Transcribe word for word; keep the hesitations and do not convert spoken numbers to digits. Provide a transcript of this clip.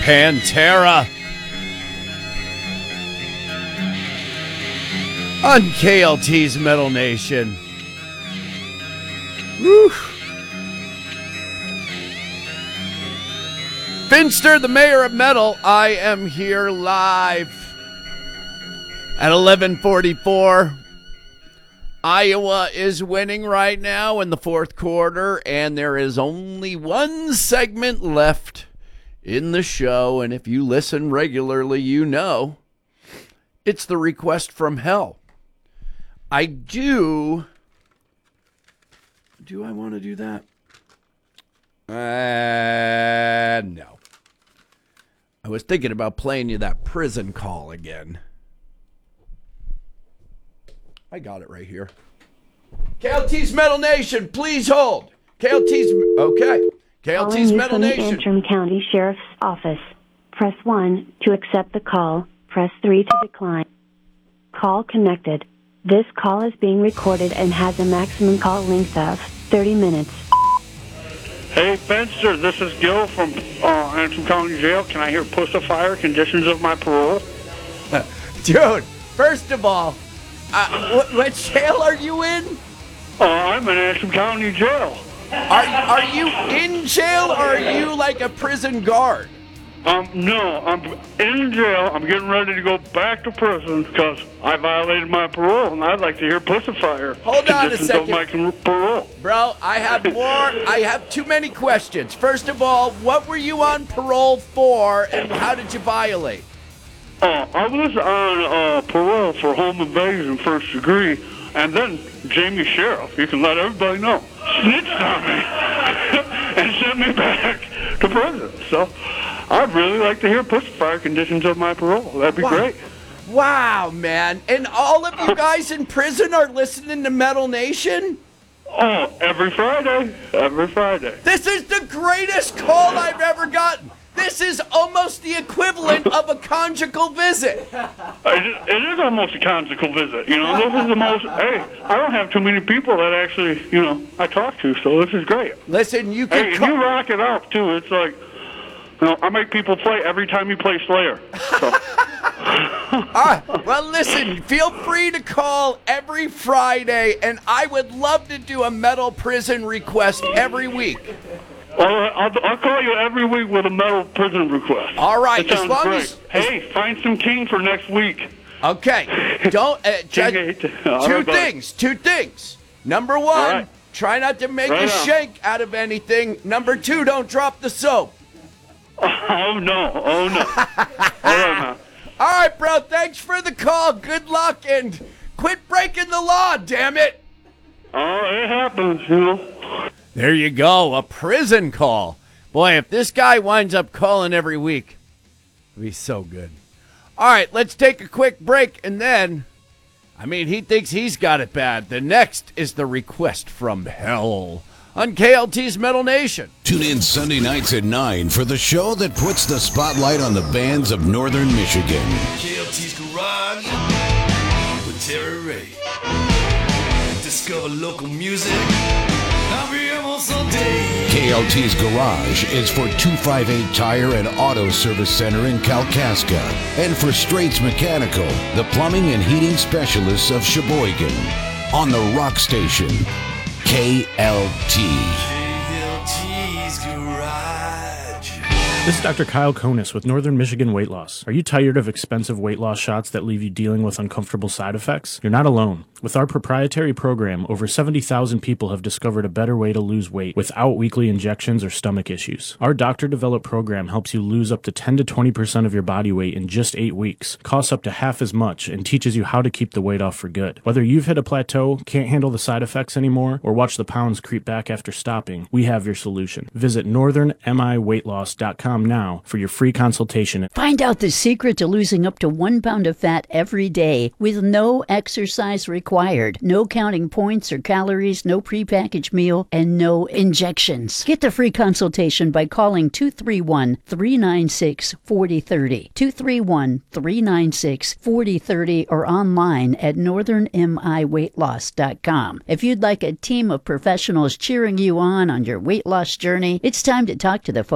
Pantera on K L T's Metal Nation. Woo. Finster, the mayor of metal, I am here live at eleven forty-four. Iowa is winning right now in the fourth quarter, and there is only one segment left in the show, and if you listen regularly, you know it's the request from hell. I do... Do I want to do that? Uh, no. I was thinking about playing you that prison call again. I got it right here. K L T's Metal Nation, please hold. K L T's, okay. K L T's Metal Nation. Calling you from the Antrim County Sheriff's Office. Press one to accept the call. Press three to decline. Call connected. This call is being recorded and has a maximum call length of thirty minutes. Hey, Fenster, this is Gil from uh, Antrim County Jail. Can I hear Pussifier, Conditions of My Parole? Dude, first of all, uh, what, what jail are you in? Uh, I'm in Antrim County Jail. Are, are you in jail or are you like a prison guard? Um, no, I'm in jail. I'm getting ready to go back to prison because I violated my parole, and I'd like to hear Pussifier. Hold on a Conditions second. of my con- parole. Bro, I have more. I have too many questions. First of all, what were you on parole for, and how did you violate? Uh, I was on uh, parole for home invasion first degree, and then Jamie Sheriff, you can let everybody know, snitched on me and sent me back to prison. So I'd really like to hear Pussifier, Conditions of My Parole. That'd be wow. great. Wow, man. And all of you guys in prison are listening to Metal Nation? Oh, every Friday. Every Friday. This is the greatest call I've ever gotten. This is almost the equivalent of a conjugal visit. It is, it is almost a conjugal visit. You know, this is the most, hey, I don't have too many people that actually, you know, I talk to, so this is great. Listen, you can Hey, call- you rock it out, too. It's like, you know, I make people play every time you play Slayer. So. Ah, well, listen, feel free to call every Friday, and I would love to do a metal prison request every week. All right, I'll, I'll call you every week with a metal prison request. All right, that as sounds long great. as- Hey, find some King for next week. Okay, don't, uh, ju- King, all two right, bye. things, two things. Number one, right. try not to make Right a on. shank out of anything. Number two, don't drop the soap. Oh, no. Oh, no. All right, man. All right, bro, thanks for the call. Good luck, and quit breaking the law, damn it. Oh, it happens, you know. There you go, a prison call. Boy, if this guy winds up calling every week, it'd be so good. All right, let's take a quick break, and then, I mean, he thinks he's got it bad. The next is the request from hell on K L T's Metal Nation. Tune in Sunday nights at nine for the show that puts the spotlight on the bands of Northern Michigan. K L T's Garage with Terry Ray. Discover local music. I'll be almost all day. K L T's Garage is for two fifty-eight Tire and Auto Service Center in Kalkaska. And for Straits Mechanical, the plumbing and heating specialists of Sheboygan. On the Rock Station, K L T. K L T's Garage. This is Doctor Kyle Konis with Northern Michigan Weight Loss. Are you tired of expensive weight loss shots that leave you dealing with uncomfortable side effects? You're not alone. With our proprietary program, over seventy thousand people have discovered a better way to lose weight without weekly injections or stomach issues. Our doctor-developed program helps you lose up to ten to twenty percent of your body weight in just eight weeks, costs up to half as much, and teaches you how to keep the weight off for good. Whether you've hit a plateau, can't handle the side effects anymore, or watch the pounds creep back after stopping, we have your solution. Visit northern mi weight loss dot com now for your free consultation. Find out the secret to losing up to one pound of fat every day with no exercise required. No counting points or calories, no prepackaged meal, and no injections. Get the free consultation by calling two three one, three nine six, four zero three zero, two three one, three nine six, four zero three zero, or online at northern mi weight loss dot com. If you'd like a team of professionals cheering you on on your weight loss journey, it's time to talk to the folks